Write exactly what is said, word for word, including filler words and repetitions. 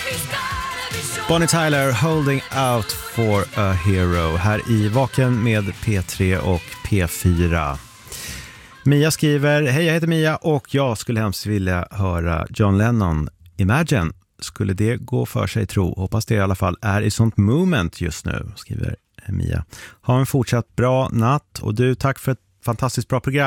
Bonnie Tyler, Holding Out for a Hero, här i Vaken med P tre och P fyra. Mia skriver: hej, jag heter Mia och jag skulle hemskt vilja höra John Lennon, Imagine. Skulle det gå för sig, tro? Hoppas det i alla fall är i sånt moment just nu, skriver Mia. Ha en fortsatt bra natt, och du, tack för ett fantastiskt bra program.